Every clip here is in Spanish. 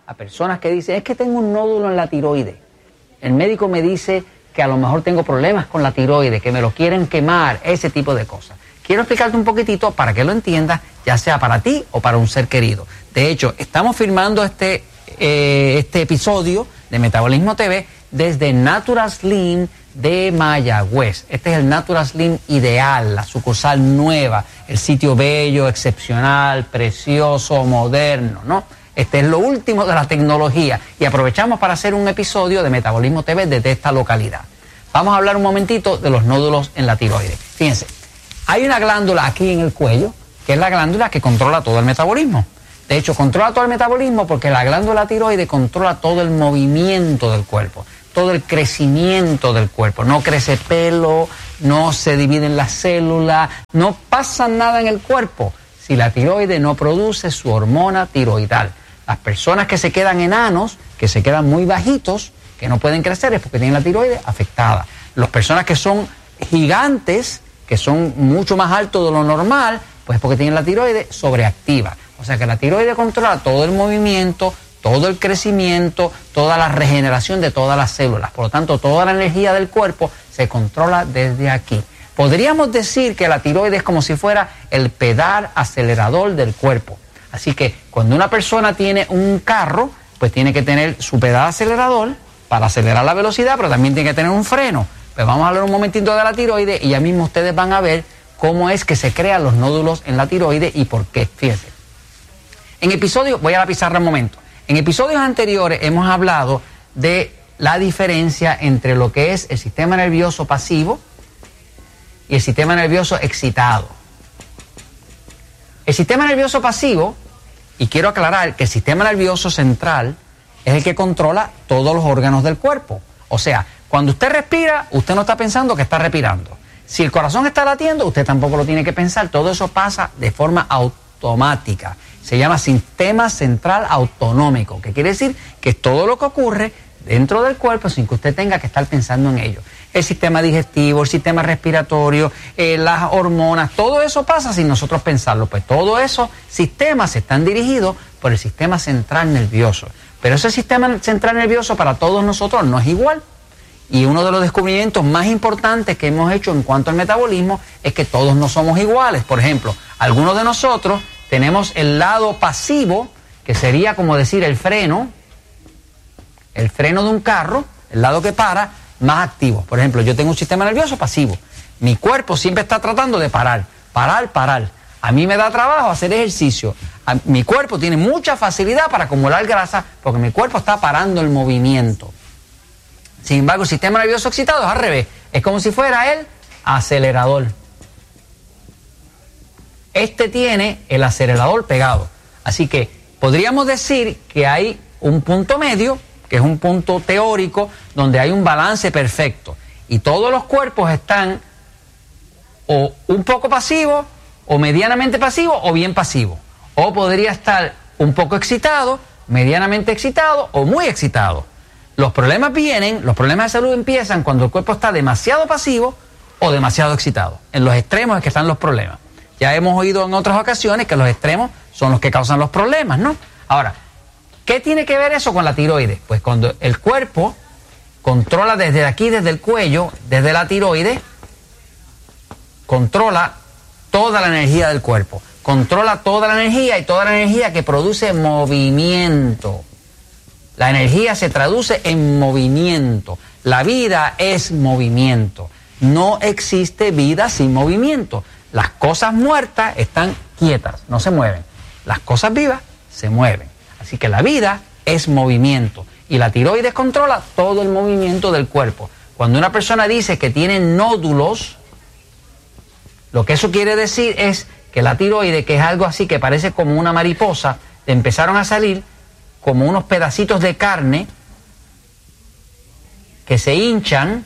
a personas que dicen, es que tengo un nódulo en la tiroides. El médico me dice que a lo mejor tengo problemas con la tiroides, que me lo quieren quemar, ese tipo de cosas. Quiero explicarte un poquitito para que lo entiendas, ya sea para ti o para un ser querido. De hecho, estamos filmando este episodio de Metabolismo TV desde Natural Slim de Mayagüez. Este es el Natural Slim ideal, la sucursal nueva, el sitio bello, excepcional, precioso, moderno, ¿no? Este es lo último de la tecnología y aprovechamos para hacer un episodio de Metabolismo TV desde esta localidad. Vamos a hablar un momentito de los nódulos en la tiroides. Fíjense, hay una glándula aquí en el cuello, que es la glándula que controla todo el metabolismo. De hecho, controla todo el metabolismo porque la glándula tiroides controla todo el movimiento del cuerpo, todo el crecimiento del cuerpo. No crece pelo, no se dividen las células, no pasa nada en el cuerpo si la tiroides no produce su hormona tiroidal. Las personas que se quedan enanos, que se quedan muy bajitos, que no pueden crecer, es porque tienen la tiroides afectada. Las personas que son gigantes, que son mucho más altos de lo normal, pues es porque tienen la tiroides sobreactiva. O sea que la tiroides controla todo el movimiento, todo el crecimiento, toda la regeneración de todas las células. Por lo tanto, toda la energía del cuerpo se controla desde aquí. Podríamos decir que la tiroides es como si fuera el pedal acelerador del cuerpo. Así que cuando una persona tiene un carro, pues tiene que tener su pedal acelerador para acelerar la velocidad, pero también tiene que tener un freno. Pues vamos a hablar un momentito de la tiroides y ya mismo ustedes van a ver cómo es que se crean los nódulos en la tiroides y por qué. Fíjense. En episodios, voy a la pizarra un momento. En episodios anteriores hemos hablado de la diferencia entre lo que es el sistema nervioso pasivo y el sistema nervioso excitado. El sistema nervioso pasivo, y quiero aclarar que el sistema nervioso central es el que controla todos los órganos del cuerpo. O sea, cuando usted respira, usted no está pensando que está respirando. Si el corazón está latiendo, usted tampoco lo tiene que pensar. Todo eso pasa de forma automática. Se llama sistema central autonómico, que quiere decir que es todo lo que ocurre dentro del cuerpo sin que usted tenga que estar pensando en ello. El sistema digestivo, el sistema respiratorio, las hormonas, todo eso pasa sin nosotros pensarlo. Pues todos esos sistemas están dirigidos por el sistema central nervioso. Pero ese sistema central nervioso para todos nosotros no es igual. Y uno de los descubrimientos más importantes que hemos hecho en cuanto al metabolismo es que todos no somos iguales. Por ejemplo, algunos de nosotros tenemos el lado pasivo, que sería como decir el freno de un carro, el lado que para, más activo. Por ejemplo, yo tengo un sistema nervioso pasivo. Mi cuerpo siempre está tratando de parar. A mí me da trabajo hacer ejercicio. Mi cuerpo tiene mucha facilidad para acumular grasa porque mi cuerpo está parando el movimiento. Sin embargo, el sistema nervioso excitado es al revés. Es como si fuera el acelerador. Este tiene el acelerador pegado. Así que podríamos decir que hay un punto medio, que es un punto teórico, donde hay un balance perfecto. Y todos los cuerpos están o un poco pasivos, o medianamente pasivos, o bien pasivos. O podría estar un poco excitado, medianamente excitado, o muy excitado. Los problemas de salud empiezan cuando el cuerpo está demasiado pasivo o demasiado excitado. En los extremos es que están los problemas. Ya hemos oído en otras ocasiones que los extremos son los que causan los problemas, ¿no? Ahora, ¿qué tiene que ver eso con la tiroides? Pues cuando el cuerpo controla desde aquí, desde el cuello, desde la tiroides, controla toda la energía del cuerpo. Controla toda la energía y toda la energía que produce movimiento. La energía se traduce en movimiento. La vida es movimiento. No existe vida sin movimiento. Las cosas muertas están quietas, no se mueven. Las cosas vivas se mueven. Así que la vida es movimiento. Y la tiroides controla todo el movimiento del cuerpo. Cuando una persona dice que tiene nódulos, lo que eso quiere decir es que la tiroides, que es algo así que parece como una mariposa, le empezaron a salir como unos pedacitos de carne que se hinchan,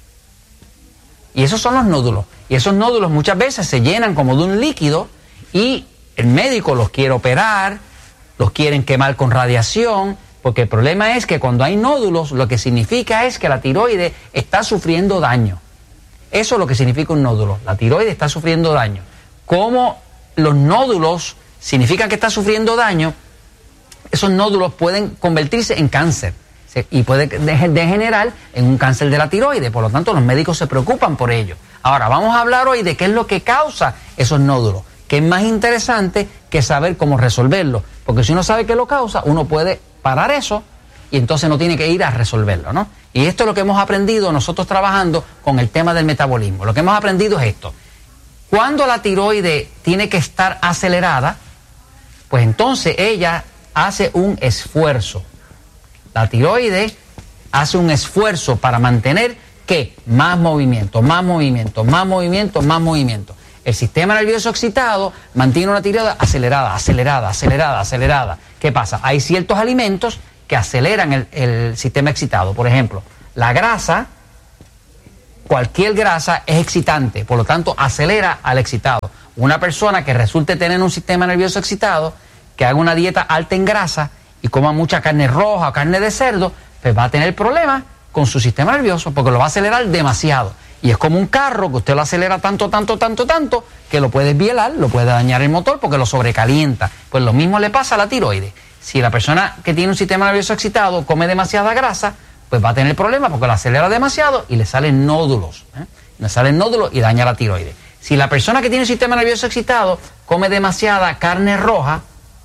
y esos son los nódulos. Y esos nódulos muchas veces se llenan como de un líquido y el médico los quiere operar, los quieren quemar con radiación, porque el problema es que cuando hay nódulos, lo que significa es que la tiroides está sufriendo daño. Eso es lo que significa un nódulo. La tiroides está sufriendo daño. ¿Cómo los nódulos significan que está sufriendo daño? esos nódulos pueden convertirse en cáncer y puede degenerar en un cáncer de la tiroides. Por lo tanto, los médicos se preocupan por ello. Ahora, vamos a hablar hoy de qué es lo que causa esos nódulos, que es más interesante que saber cómo resolverlo, porque si uno sabe qué lo causa, uno puede parar eso y entonces no tiene que ir a resolverlo, ¿no? Y esto es lo que hemos aprendido nosotros trabajando con el tema del metabolismo. Lo que hemos aprendido es esto: cuando la tiroides tiene que estar acelerada, pues entonces ella hace un esfuerzo. La tiroides hace un esfuerzo para mantener ¿qué? Más movimiento, más movimiento, más movimiento, más movimiento. El sistema nervioso excitado mantiene una tiroides acelerada, acelerada, acelerada, acelerada. ¿Qué pasa? Hay ciertos alimentos que aceleran el sistema excitado. Por ejemplo, la grasa, cualquier grasa es excitante, por lo tanto acelera al excitado. Una persona que resulte tener un sistema nervioso excitado, que haga una dieta alta en grasa y coma mucha carne roja o carne de cerdo, pues va a tener problemas con su sistema nervioso porque lo va a acelerar demasiado. Y es como un carro que usted lo acelera tanto, tanto, tanto, tanto, que lo puede violar, lo puede dañar el motor porque lo sobrecalienta. Pues lo mismo le pasa a la tiroides. Si la persona que tiene un sistema nervioso excitado come demasiada grasa, pues va a tener problemas porque lo acelera demasiado y le salen nódulos. Le salen nódulos y daña la tiroides. Si la persona que tiene un sistema nervioso excitado come demasiada carne roja,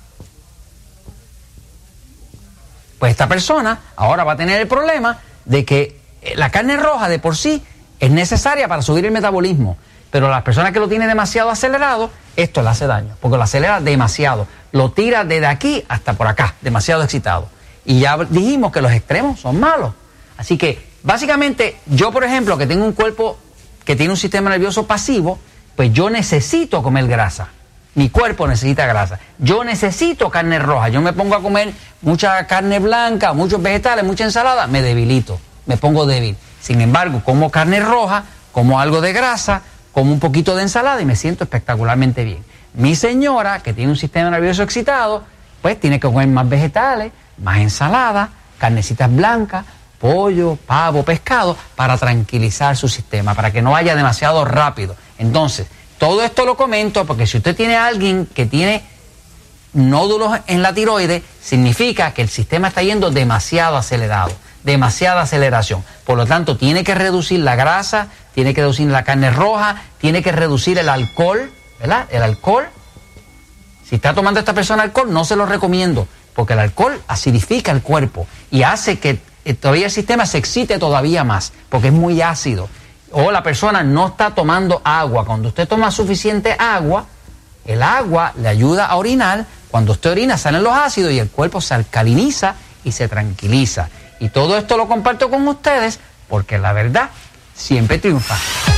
pues esta persona ahora va a tener el problema de que la carne roja de por sí es necesaria para subir el metabolismo, pero a las personas que lo tienen demasiado acelerado, esto le hace daño, porque lo acelera demasiado, lo tira desde aquí hasta por acá, demasiado excitado. Y ya dijimos que los extremos son malos. Así que, básicamente, yo, por ejemplo, que tengo un cuerpo que tiene un sistema nervioso pasivo, pues yo necesito comer grasa. Mi cuerpo necesita grasa. Yo necesito carne roja. Yo me pongo a comer mucha carne blanca, muchos vegetales, mucha ensalada, me debilito, me pongo débil. Sin embargo, como carne roja, como algo de grasa, como un poquito de ensalada y me siento espectacularmente bien. Mi señora, que tiene un sistema nervioso excitado, pues tiene que comer más vegetales, más ensalada, carnecitas blancas, pollo, pavo, pescado, para tranquilizar su sistema, para que no vaya demasiado rápido. Entonces, todo esto lo comento porque si usted tiene a alguien que tiene nódulos en la tiroides, significa que el sistema está yendo demasiado acelerado, demasiada aceleración. Por lo tanto, tiene que reducir la grasa, tiene que reducir la carne roja, tiene que reducir el alcohol, ¿verdad? El alcohol. Si está tomando esta persona alcohol, no se lo recomiendo, porque el alcohol acidifica el cuerpo y hace que todavía el sistema se excite todavía más, porque es muy ácido. O la persona no está tomando agua. Cuando usted toma suficiente agua, el agua le ayuda a orinar. Cuando usted orina salen los ácidos y el cuerpo se alcaliniza y se tranquiliza. Y todo esto lo comparto con ustedes porque la verdad siempre triunfa.